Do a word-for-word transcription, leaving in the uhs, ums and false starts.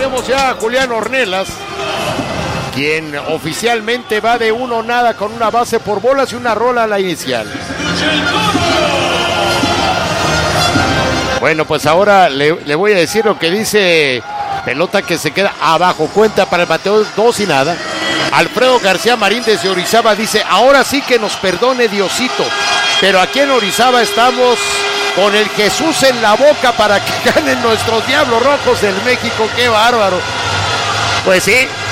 tenemos ya a Julián Ornelas, quien oficialmente va de uno nada con una base por bolas y una rola a la inicial. Bueno, pues ahora le, le voy a decir lo que dice pelota que se queda abajo. Cuenta para el bateo dos y nada. Alfredo García Marín desde Orizaba dice, ahora sí que nos perdone Diosito, pero aquí en Orizaba estamos con el Jesús en la boca para que ganen nuestros Diablos Rojos del México. ¡Qué bárbaro! Pues sí,